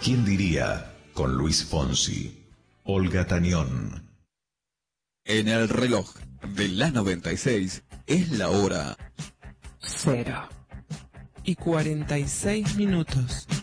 ¿Quién diría? Con Luis Fonsi, Olga Tañón. En el reloj de la 96 es la hora 0:46.